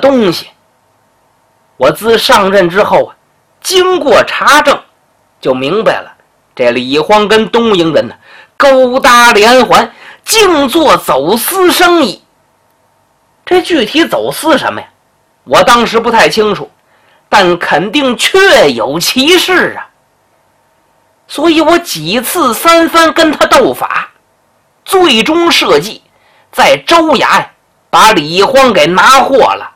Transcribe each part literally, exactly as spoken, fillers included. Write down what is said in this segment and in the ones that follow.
东西。我自上任之后啊，经过查证，就明白了，这李荒跟东营人呢勾搭连环，净做走私生意。这具体走私什么呀？我当时不太清楚，但肯定确有其事啊。所以我几次三番跟他斗法，最终设计在州衙呀把李荒给拿获了。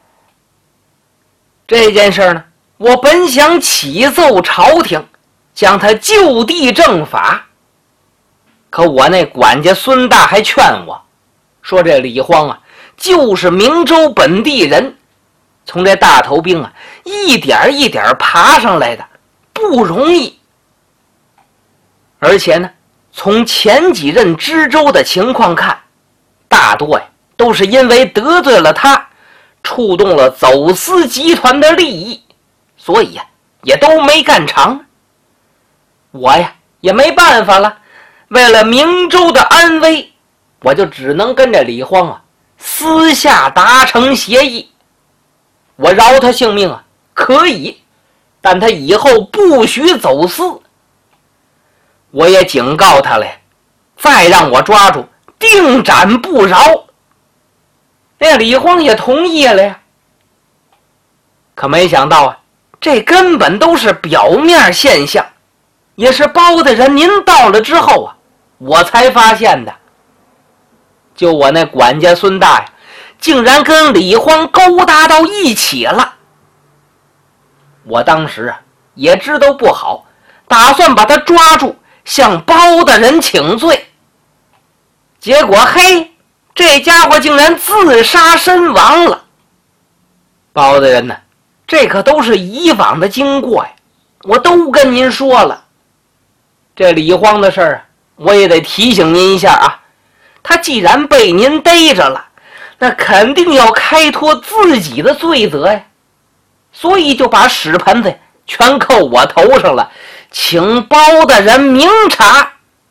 这件事呢，我本想启奏朝廷，将他就地正法，可我那管家孙大还劝我说，这李荒啊就是明州本地人，从这大头兵啊一点一点爬上来的，不容易。而且呢，从前几任知州的情况看，大多呀都是因为得罪了他，触动了走私集团的利益，所以呀也都没干成。我呀也没办法了，为了明州的安危，我就只能跟这李荒啊私下达成协议。我饶他性命啊可以，但他以后不许走私。我也警告他了，再让我抓住，定斩不饶。那李荒也同意了呀。可没想到啊，这根本都是表面现象，也是包大人您到了之后啊，我才发现的。就我那管家孙大呀，竟然跟李荒勾搭到一起了。我当时啊也知道不好，打算把他抓住，向包大人请罪。结果嘿，这家伙竟然自杀身亡了。包大人呢，这可都是以往的经过呀，我都跟您说了。这李荒的事儿啊，我也得提醒您一下啊。他既然被您逮着了，那肯定要开脱自己的罪责呀，所以就把屎盆子全扣我头上了，请包大人明察。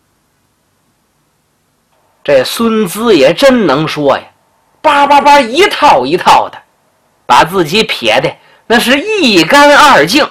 这孙子也真能说呀，叭叭叭一套一套的，把自己撇的那是一干二净。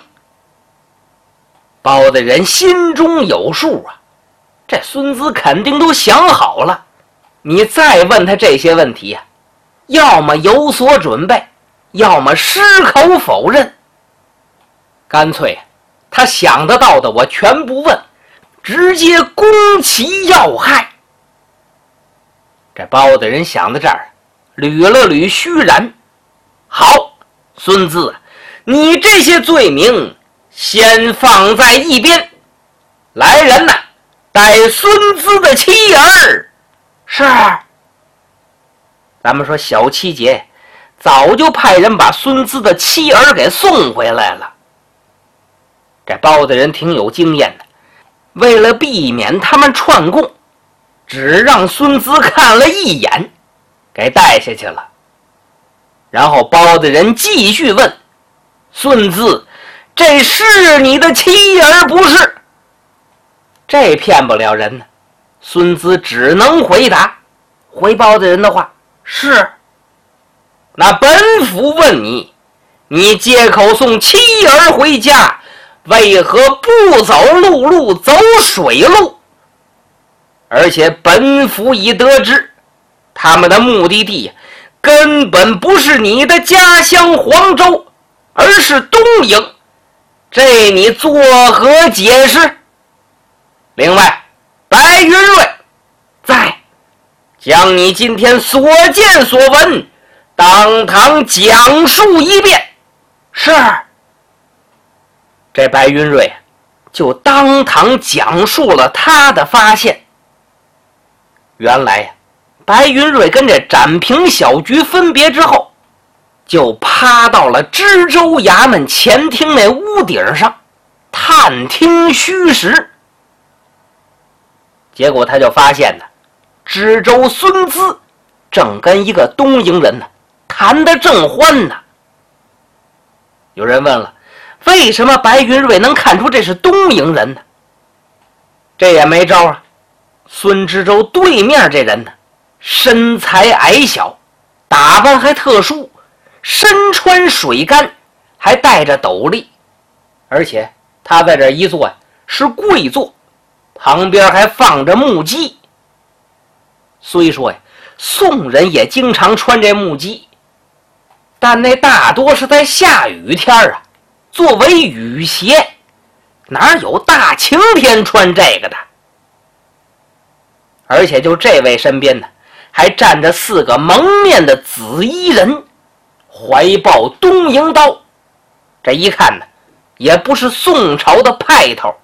包大人心中有数啊，这孙子肯定都想好了，你再问他这些问题啊，要么有所准备，要么矢口否认。干脆他想得到的我全不问，直接攻其要害。这包大人想到这儿，捋了捋须髯，好，孙子，你这些罪名先放在一边，来人呐，带孙子的妻儿。是。咱们说小七姐早就派人把孙子的妻儿给送回来了。这包大人挺有经验的，为了避免他们串供，只让孙子看了一眼，给带下去了。然后包大人继续问孙子，这是你的妻儿不是？这骗不了人呢，孙子只能回答，回包大人的话，是。那本府问你，你借口送妻儿回家，为何不走陆路，走水路？而且本府已得知，他们的目的地根本不是你的家乡黄州，而是东营，这你作何解释？另外，白云瑞，在，将你今天所见所闻当堂讲述一遍。是。这白云瑞就当堂讲述了他的发现。原来呀，白云瑞跟这展平小局分别之后，就趴到了知州衙门前厅那屋顶上探听虚实。结果他就发现呢，知州孙资正跟一个东营人呢谈得正欢呢。有人问了，为什么白云瑞能看出这是东营人呢？这也没招啊。孙知州对面这人呢，身材矮小，打扮还特殊， 身穿水干，还戴着斗笠，而且他在这一坐是跪坐，旁边还放着木屐。虽说呀，宋人也经常穿这木屐，但那大多是在下雨天啊，作为雨鞋，哪有大晴天穿这个的？而且就这位身边呢，还站着四个蒙面的紫衣人，怀抱东瀛刀。这一看呢，也不是宋朝的派头。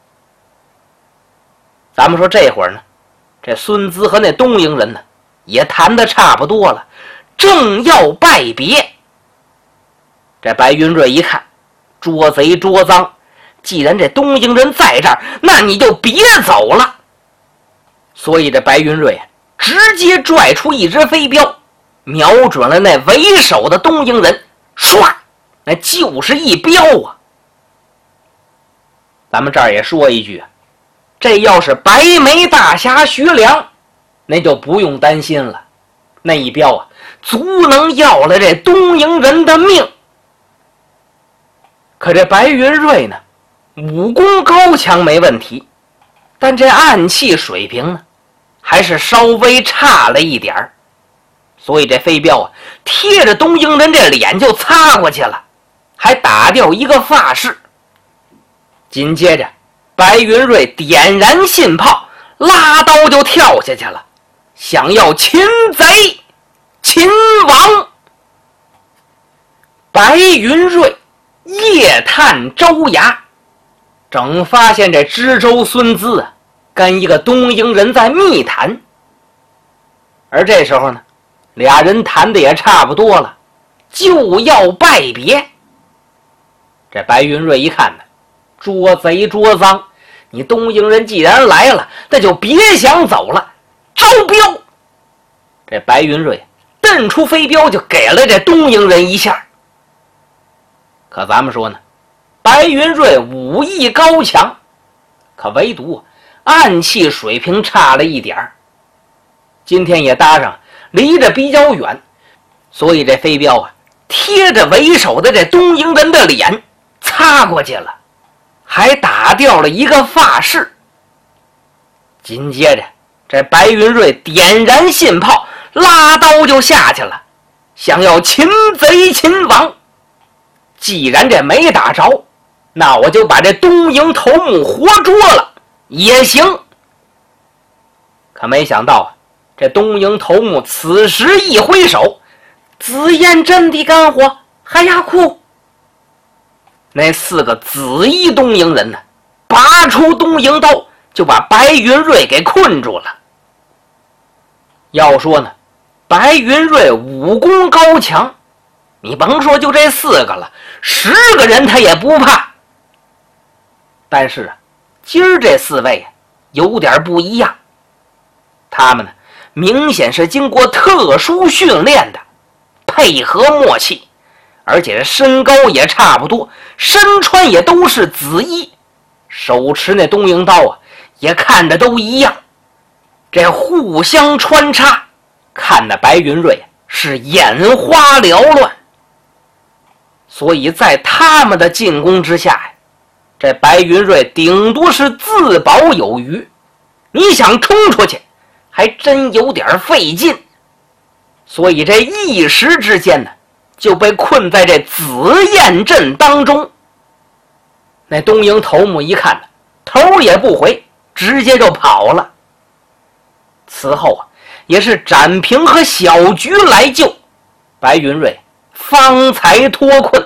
咱们说这会儿呢，这孙资和那东瀛人呢，也谈得差不多了，正要拜别。这白云瑞一看，捉贼捉赃，既然这东瀛人在这儿，那你就别走了。所以这白云瑞直接拽出一只飞镖，瞄准了那为首的东瀛人，唰，那就是一镖啊！咱们这儿也说一句啊，这要是白眉大侠徐良，那就不用担心了，那一镖啊，足能要了这东瀛人的命。可这白云瑞呢，武功高强没问题，但这暗器水平呢，还是稍微差了一点儿，所以这飞镖啊，贴着东瀛人这脸就擦过去了，还打掉一个发饰。紧接着，白云瑞点燃信炮，拉刀就跳下去了，想要擒贼擒王。白云瑞夜探州衙，正发现这知州孙资啊，跟一个东瀛人在密谈。而这时候呢，俩人谈的也差不多了，就要拜别。这白云瑞一看呢，捉贼捉赃，你东瀛人既然来了，那就别想走了，招镖。这白云瑞蹬出飞镖就给了这东瀛人一下。可咱们说呢，白云瑞武艺高强，可唯独暗器水平差了一点儿。今天也搭上离着比较远，所以这飞镖啊，贴着为首的这东瀛人的脸擦过去了，还打掉了一个发饰。紧接着这白云瑞点燃信炮，拉刀就下去了，想要擒贼擒王。既然这没打着，那我就把这东瀛头目活捉了也行。可没想到啊，这东瀛头目此时一挥手，紫燕真的干活还呀哭。那四个紫衣东瀛人呢，拔出东瀛刀，就把白云瑞给困住了。要说呢，白云瑞武功高强，你甭说就这四个了，十个人他也不怕。但是啊，今儿这四位有点不一样，他们呢，明显是经过特殊训练的，配合默契，而且身高也差不多，身穿也都是紫衣，手持那东瀛刀啊，也看着都一样。这互相穿插，看得白云瑞是眼花缭乱。所以在他们的进攻之下，这白云瑞顶多是自保有余，你想冲出去还真有点费劲。所以这一时之间呢，就被困在这紫燕阵当中。那东瀛头目一看呢，头也不回，直接就跑了。此后啊，也是展平和小菊来救，白云瑞方才脱困。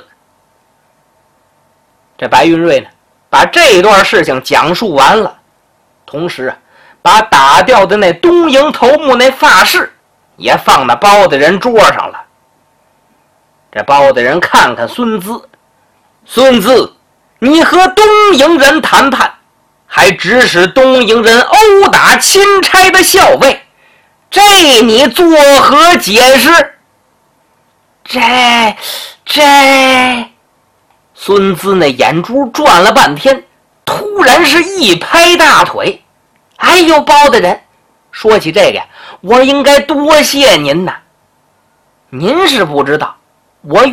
这白云瑞呢，把这段事情讲述完了，同时啊，把打掉的那东瀛头目那发饰也放到包大人桌上了。这包大人看看孙资，孙资，你和东瀛人谈判，还指使东瀛人殴打钦差的校尉，这你作何解释？这这孙资那眼珠转了半天，突然是一拍大腿，哎呦，包大人，说起这个呀，我应该多谢您呐。您是不知道， 我